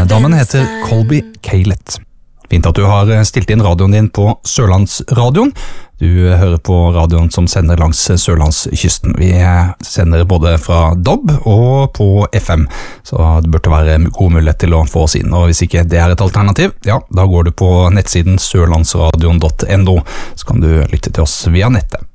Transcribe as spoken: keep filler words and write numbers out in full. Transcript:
Damen heter Colby Caylett. Fint at du har stilt inn radioen din på Sørlandsradioen. Du hører på radioen som sender langs Sørlandskysten. Vi sender både fra D A B og på F M, så det burde være god mulighet til å få oss inn. Og hvis ikke det er et alternativ, ja, da går du på nettsiden sørlandsradion punktum no, så kan du lytte til oss via nettet.